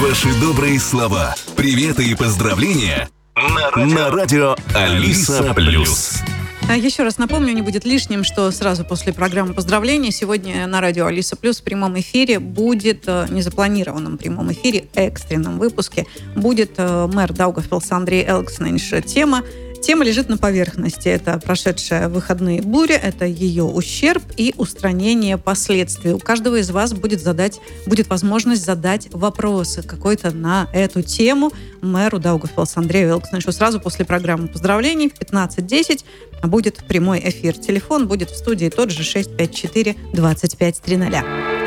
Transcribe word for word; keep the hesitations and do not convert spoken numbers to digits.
Ваши добрые слова, приветы и поздравления на радио, на радио Алиса Плюс. Еще раз напомню, не будет лишним, что сразу после программы поздравлений сегодня на радио Алиса Плюс в прямом эфире будет, незапланированном прямом эфире, экстренном выпуске, будет мэр Даугавпилса Андрей Элксненш. Тема Тема лежит на поверхности. Это прошедшие выходные буря, это ее ущерб и устранение последствий. У каждого из вас будет, задать, будет возможность задать вопросы какой-то на эту тему мэру Даугавпилса Андрею Элксненшу. Сразу после программы поздравлений в пятнадцать десять будет прямой эфир. Телефон будет в студии тот же шесть пять четыре двадцать пять тридцать.